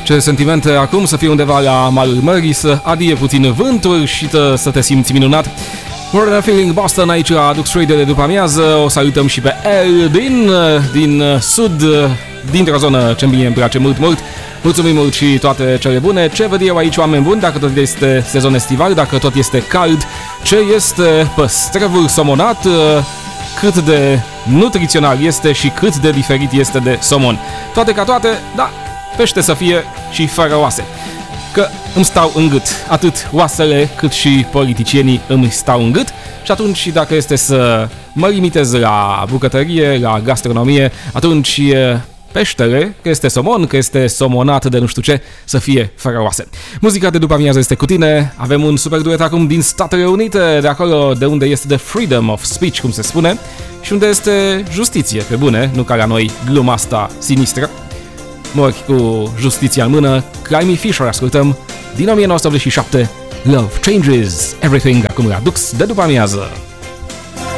Ce sentiment acum să fii undeva la malul mării, să adie puțin vântul și să te simți minunat. More Than Feeling Boston aici la Dux Radio de după amiază. O salutăm și pe El din sud, dintr-o zonă ce mie îmi place mult. Mulțumim mult și toate cele bune. Ce văd eu aici, oameni buni, dacă tot este sezon estival, dacă tot este cald, ce este păstrăvul somonat, cât de nutrițional este și cât de diferit este de somon. Toate ca toate, da, pește să fie și fără oase. Că îmi stau în gât, atât oasele cât și politicienii îmi stau în gât și atunci dacă este să mă limitez la bucătărie, la gastronomie, atunci peștele, că este somon, că este somonat de nu știu ce, să fie fără oase. Muzica de după amiază este cu tine, avem un super duet acum din Statele Unite, de acolo de unde este the freedom of speech, cum se spune, și unde este justiție, pe bune, nu ca la noi gluma asta sinistră. Mori cu justiția în mână, Climby Fisher ascultăm din 1987, Love Changes Everything, acum la Dux de după amiază.